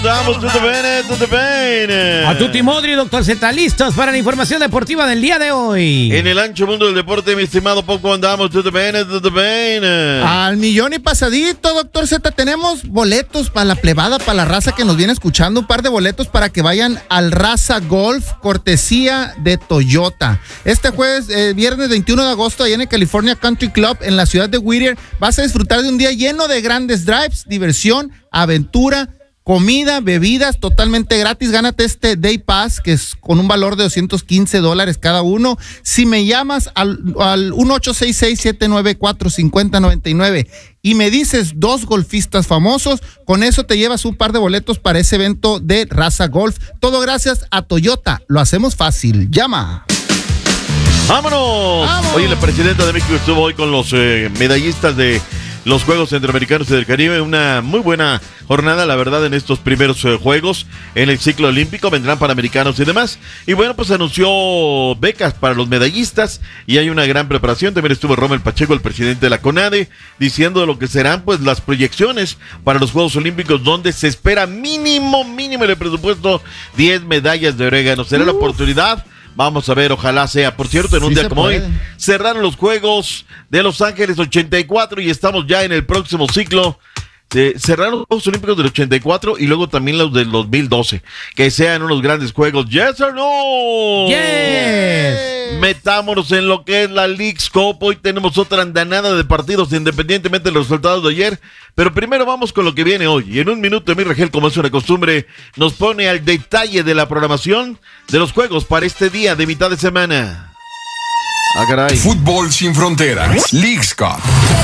Vamos, tutto bene. A tutti modri, doctor Z, listos para la información deportiva del día de hoy. En el ancho mundo del deporte, mi estimado Poco, andamos, tutto bene. Al millón y pasadito, doctor Z, tenemos boletos para la plebada, para la raza que nos viene escuchando, un par de boletos para que vayan al Raza Golf, cortesía de Toyota. Este jueves, viernes 21 de agosto, allá en el California Country Club, en la ciudad de Whittier, vas a disfrutar de un día lleno de grandes drives, diversión, aventura, comida, bebidas totalmente gratis. Gánate este Day Pass, que es con un valor de $215 cada uno. Si me llamas al 1-866-794-5099 y me dices 2 golfistas famosos, con eso te llevas un par de boletos para ese evento de Raza Golf. Todo gracias a Toyota. Lo hacemos fácil. Llama. ¡Vámonos! Oye, la presidenta de México estuvo hoy con los medallistas de los Juegos Centroamericanos y del Caribe. Una muy buena jornada, la verdad, en estos primeros Juegos en el ciclo olímpico. Vendrán panamericanos y demás. Y bueno, pues anunció becas para los medallistas y hay una gran preparación. También estuvo Rommel Pacheco, el presidente de la CONADE, diciendo lo que serán pues las proyecciones para los Juegos Olímpicos, donde se espera mínimo en el presupuesto 10 medallas de orégano. Será la oportunidad. Vamos a ver, ojalá sea. Por cierto, en un día como hoy, cerraron los Juegos de Los Ángeles 84 y estamos ya en el próximo ciclo. Cerraron los Juegos Olímpicos del 84 y luego también los del 2012. Que sean unos grandes juegos. ¿Yes or no? Yes. Metámonos en lo que es la Leagues Cup. Hoy tenemos otra andanada de partidos independientemente de los resultados de ayer. Pero primero vamos con lo que viene hoy. Y en un minuto, mi Regel, como es una costumbre, nos pone al detalle de la programación de los juegos para este día de mitad de semana. Ah, caray. Fútbol sin fronteras. Leagues Cup.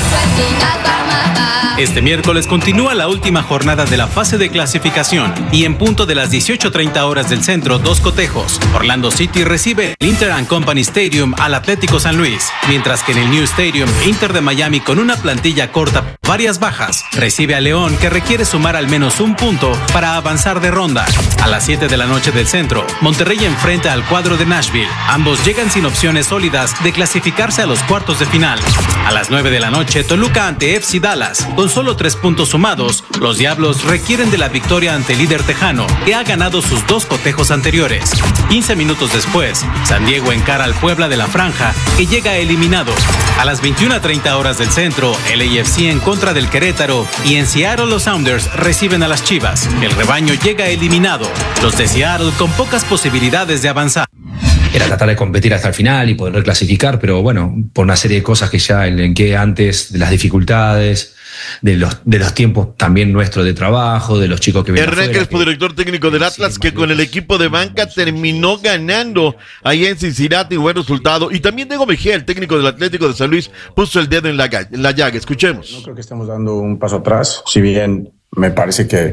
Este miércoles continúa la última jornada de la fase de clasificación y en punto de las 18:30 horas del centro, 2 cotejos. Orlando City recibe el Inter & Company Stadium al Atlético San Luis, mientras que en el New Stadium, Inter de Miami, con una plantilla corta, varias bajas, recibe a León, que requiere sumar al menos un punto para avanzar de ronda. A las 7 de la noche del centro, Monterrey enfrenta al cuadro de Nashville. Ambos llegan sin opciones sólidas de clasificarse a los cuartos de final. A las 9 de la noche, Toluca ante FC Dallas. Con solo 3 puntos sumados, los Diablos requieren de la victoria ante el líder tejano, que ha ganado sus 2 cotejos anteriores. 15 minutos después, San Diego encara al Puebla de la Franja, que llega eliminado. A las 21:30 horas del centro, el LAFC en contra del Querétaro, y en Seattle los Sounders reciben a las Chivas. El rebaño llega eliminado. Los de Seattle con pocas posibilidades de avanzar. Era tratar de competir hasta el final y poder clasificar, pero bueno, por una serie de cosas que ya en que antes, de las dificultades, de los tiempos también nuestros de trabajo, de los chicos que vienen. Hernán Crespo, director técnico del Atlas, que con el equipo de banca terminó ganando allá en Cincinnati, buen resultado. Y también Diego Mejía, el técnico del Atlético de San Luis, puso el dedo en la llaga. Escuchemos. No creo que estemos dando un paso atrás, si bien me parece que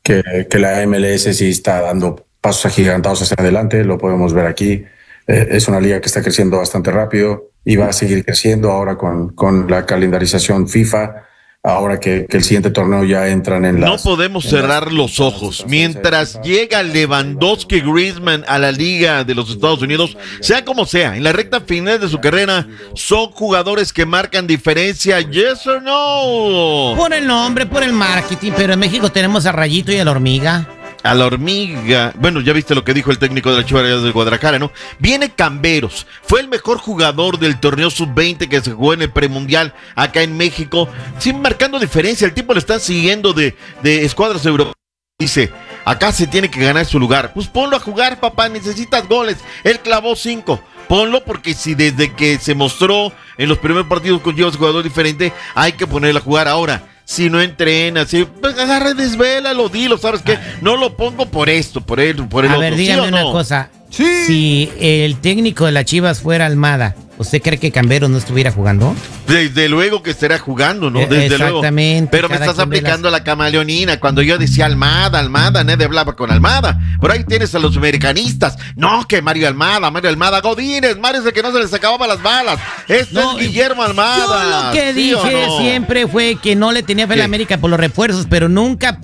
la MLS sí está dando pasos agigantados hacia adelante, lo podemos ver aquí. Es una liga que está creciendo bastante rápido y va a seguir creciendo ahora con la calendarización FIFA. Ahora que el siguiente torneo ya entran en las... No podemos cerrar los ojos. Mientras llega Lewandowski, Griezmann a la Liga de los Estados Unidos, sea como sea, en la recta final de su carrera, son jugadores que marcan diferencia. ¿Yes or no? Por el nombre, por el marketing, pero en México tenemos a Rayito y a la Hormiga. A la Hormiga, bueno, ya viste lo que dijo el técnico de la Chivas de Guadalajara, ¿no? Viene Camberos, fue el mejor jugador del torneo sub-20 que se jugó en el premundial acá en México, sin marcando diferencia. El tipo le está siguiendo de escuadras europeas. Dice, acá se tiene que ganar su lugar. Pues ponlo a jugar, papá, necesitas goles. Él clavó 5. Ponlo, porque si desde que se mostró en los primeros partidos con Chivas jugador diferente, hay que ponerlo a jugar ahora. Si no entrena, si pues agarra, desvélalo, dilo, ¿sabes qué? No lo pongo por esto, por el otro. A ver, dígame una cosa. Sí. Si el técnico de las Chivas fuera Almada, ¿usted cree que Camberos no estuviera jugando? Desde luego que estará jugando, ¿no? Desde exactamente, luego. Pero me estás aplicando la camaleonina. Cuando yo decía Almada, nadie hablaba con Almada. Por ahí tienes a los americanistas. No, que Mario Almada, Godínez, Mario es el que no se les acababa las balas. Es Guillermo Almada. Yo lo que dije siempre fue que no le tenía fe a la América por los refuerzos, pero nunca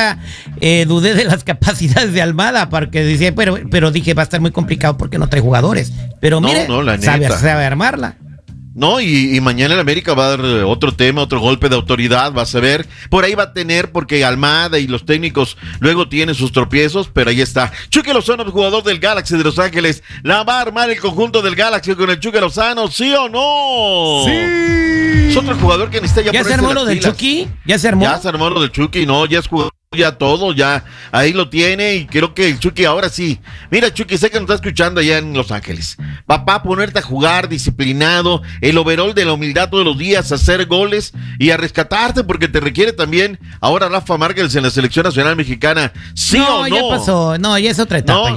dudé de las capacidades de Almada, porque decía, pero dije, va a estar muy complicado porque no trae jugadores. Pero mire, sabe armarla. ¿no? Y mañana el América va a dar otro tema, otro golpe de autoridad, vas a ver. Por ahí va a tener, porque Almada y los técnicos luego tienen sus tropiezos, pero ahí está. Chucky Lozano, jugador del Galaxy de Los Ángeles, ¿la va a armar el conjunto del Galaxy con el Chucky Lozano, sí o no? Sí. Es otro jugador que necesita ¿Ya se armó lo del Chucky? ¿Ya se armó? Ya se armó lo del Chucky, no, ya es jugador. Ya todo, ya ahí lo tiene y creo que el Chucky ahora sí. Mira, Chucky, sé que nos está escuchando allá en Los Ángeles. Papá, ponerte a jugar disciplinado, el overall de la humildad todos los días, hacer goles y a rescatarte porque te requiere también ahora Rafa Márquez en la selección nacional mexicana. ¿Sí o no? Ya pasó, no, ya es otra etapa.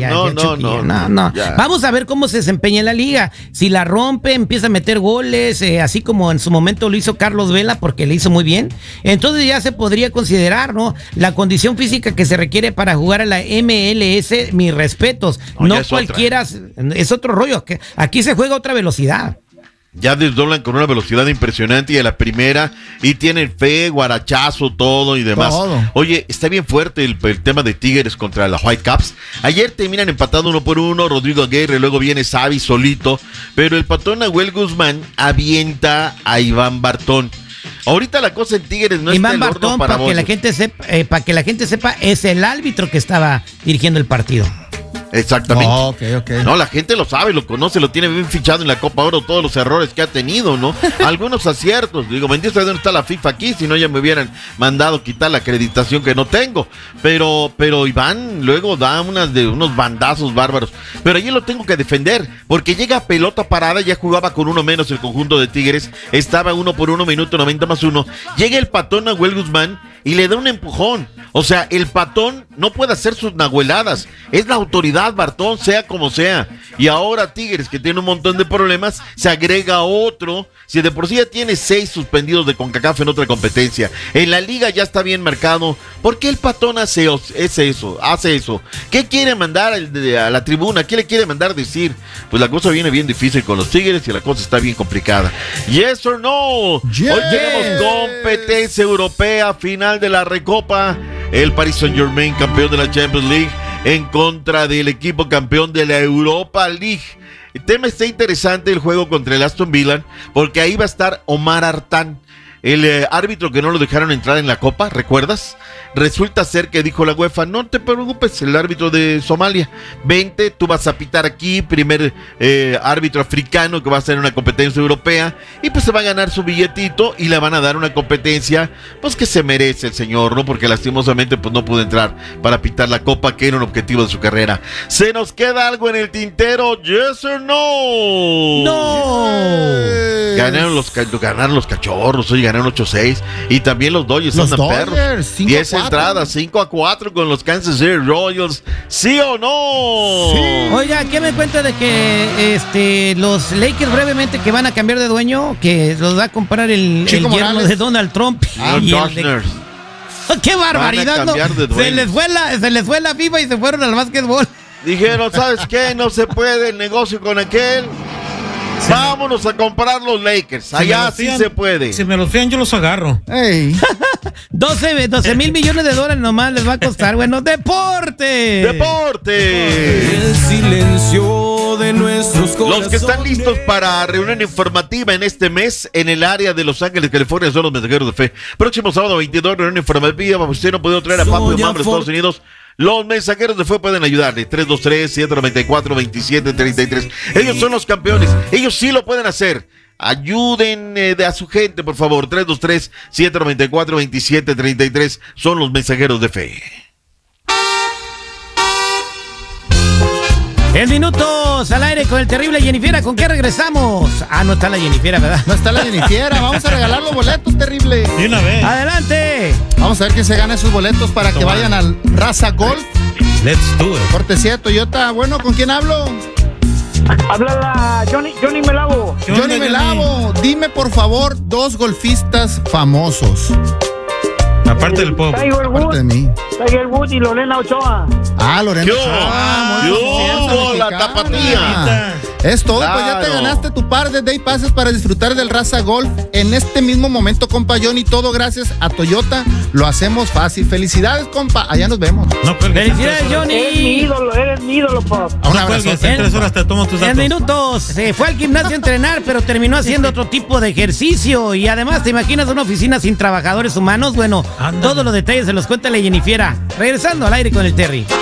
No. Ya. Vamos a ver cómo se desempeña en la liga. Si la rompe, empieza a meter goles, así como en su momento lo hizo Carlos Vela, porque le hizo muy bien. Entonces ya se podría considerar, ¿no? La condición física que se requiere para jugar a la MLS, mis respetos. No cualquiera, es otro rollo. Aquí se juega a otra velocidad. Ya desdoblan con una velocidad impresionante y a la primera, y tienen fe, guarachazo, todo y demás. Todo. Oye, está bien fuerte el tema de Tigres contra la Whitecaps. Ayer terminan empatando 1-1, Rodrigo Aguirre, luego viene Xavi solito, pero el patón Nahuel Guzmán avienta a Iván Bartón. Ahorita la cosa en Tigres no está en el horno para que la gente sepa, es el árbitro que estaba dirigiendo el partido. Exactamente. Oh, okay. No, la gente lo sabe, lo conoce, lo tiene bien fichado en la Copa Oro, todos los errores que ha tenido, ¿no? Algunos aciertos. Digo, bendito sea, ¿dónde está la FIFA aquí? Si no, ya me hubieran mandado quitar la acreditación que no tengo. Pero Iván luego da unos bandazos bárbaros. Pero allí lo tengo que defender, porque llega a pelota parada, ya jugaba con uno menos el conjunto de Tigres, estaba 1-1, minuto 90+1. Llega el patón Nahuel Guzmán y le da un empujón. O sea, el patón no puede hacer sus nahueladas. Es la autoridad, Bartón, sea como sea. Y ahora Tigres, que tiene un montón de problemas, se agrega otro. Si de por sí ya tiene 6 suspendidos de CONCACAF en otra competencia. En la liga ya está bien marcado. ¿Por qué el patón hace eso? ¿Qué quiere mandar a la tribuna? ¿Qué le quiere mandar decir? Pues la cosa viene bien difícil con los Tigres y la cosa está bien complicada. ¿Yes or no? Yes. Hoy tenemos competencia europea, final de la Recopa. El Paris Saint-Germain, campeón de la Champions League, en contra del equipo campeón de la Europa League. El tema está interesante, el juego contra el Aston Villa, porque ahí va a estar Omar Artán, el árbitro que no lo dejaron entrar en la Copa, ¿recuerdas? Resulta ser que dijo la UEFA, no te preocupes, el árbitro de Somalia, vente, tú vas a pitar aquí, primer árbitro africano que va a hacer una competencia europea, y pues se va a ganar su billetito y le van a dar una competencia, pues que se merece el señor, ¿no? Porque lastimosamente pues no pudo entrar para pitar la Copa, que era un objetivo de su carrera. ¿Se nos queda algo en el tintero? ¿Yes or no? ¡No! Ganaron los cachorros, hoy ganaron 8-6, y también los Dodgers andan perros. 10 entradas, 5-4 con los Kansas City Royals. ¿Sí o no? Sí. Oiga, ¿qué me cuenta de que los Lakers brevemente que van a cambiar de dueño? Que los va a comprar el yerno de Donald Trump. ¡Qué barbaridad! ¿No? Se les fue la FIFA y se fueron al básquetbol. Dijeron, ¿sabes qué? No se puede el negocio con aquel. Vámonos a comprar los Lakers. Allá sí se puede. Si me los fían, yo los agarro. 12 mil millones de dólares nomás les va a costar. Bueno, ¡deporte! El silencio de nuestros corazones. Los que están listos para reunión informativa en este mes en el área de Los Ángeles, California, son los mensajeros de fe. Próximo sábado 22, reunión informativa. Usted no puede traer a Papo y Mamá de Estados Unidos. Los mensajeros de fe pueden ayudarle. 323-794-2733. Ellos son los campeones. Ellos sí lo pueden hacer. Ayuden a su gente, por favor. 323-794-2733. Son los mensajeros de fe. En minutos al aire con el terrible Jennifiera. ¿Con qué regresamos? No está la Jennifiera, ¿verdad? No está la Jennifiera. Vamos a regalar los boletos, terrible. De una vez. ¡Adelante! Vamos a ver quién se gana esos boletos para que vayan al Raza Golf. Let's do it. Cortesía de Toyota. Bueno, ¿con quién hablo? Habla Johnny Melavo. Johnny Melavo. Dime, por favor, 2 golfistas famosos. Aparte del pop. Tiger Woods y Lorena Ochoa. Lorena Ochoa. La tapatía. Es todo, pues ya te ganaste tu par de Day Passes para disfrutar del Raza Golf en este mismo momento, compa Johnny. Todo gracias a Toyota, lo hacemos fácil. Felicidades, compa, allá nos vemos. Felicidades, Johnny. Eres mi ídolo, pop. Un abrazo. En 3 horas te tomo tus datos. 10 minutos, se fue al gimnasio a entrenar, pero terminó haciendo otro tipo de ejercicio. Y además, ¿te imaginas una oficina sin trabajadores humanos? Bueno, todos los detalles se los cuenta la Jennifiera. Regresando al aire con el Terry.